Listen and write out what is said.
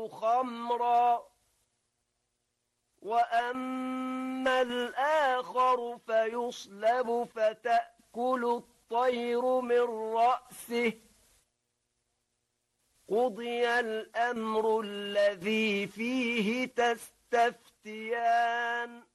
يصبح خمرا وأما الآخر فيصلب فتأكل الطير من رأسه قضي الأمر الذي فيه تستفتيان